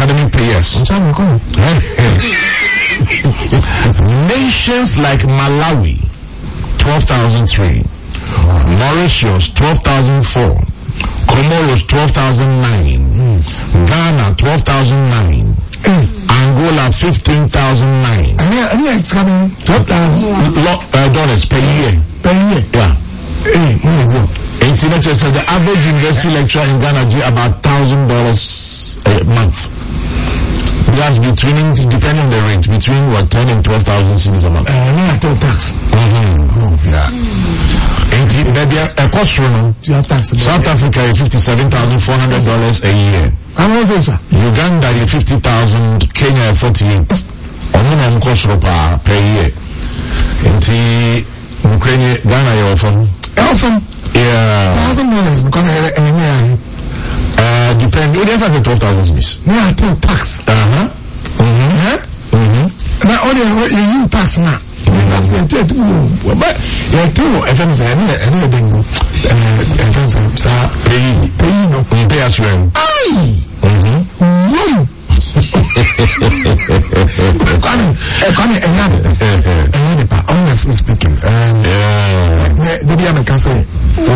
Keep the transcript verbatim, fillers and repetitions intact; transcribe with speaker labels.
Speaker 1: academic payers. Nations like Malawi, twelve thousand three. Mauritius, twelve thousand four. Comoros, twelve thousand nine. Mm. Ghana, twelve thousand nine. Mm. Angola, fifteen thousand nine.
Speaker 2: And here, and here it's coming twelve thousand
Speaker 1: uh, dollars per year.
Speaker 2: Per year?
Speaker 1: Yeah.
Speaker 2: Hey, mm.
Speaker 1: Internet says the average university lecturer in Ghana do about one thousand dollars a month. That's between, depending on the rate, between what, ten and twelve thousand cedis a month.
Speaker 2: Uh, no, I told tax.
Speaker 1: Mm-hmm. Oh, yeah. And there's a cost room. South Africa is fifty-seven thousand four hundred dollars a year.
Speaker 2: How much is that?
Speaker 1: Uganda is fifty thousand, Kenya is forty-eight. On cost per year. And Ukraine, Ghana, you're from?
Speaker 2: From?
Speaker 1: Yeah.
Speaker 2: Thousand dollars, because I
Speaker 1: Uh, depend. You never have twelve thousand miss.
Speaker 2: No, I tell tax.
Speaker 1: Uh huh. Mm-hmm. Huh?
Speaker 2: Mm-hmm. Now, only you tax now. That's the intent. But, yeah, too, if I'm saying, I know bingo. If I'm saying, sir, pay, pay, no.
Speaker 1: Pay as well.
Speaker 2: Aye. Mm-hmm. No. Economy, economy, honestly speaking. Um, yeah. The, the, the, the,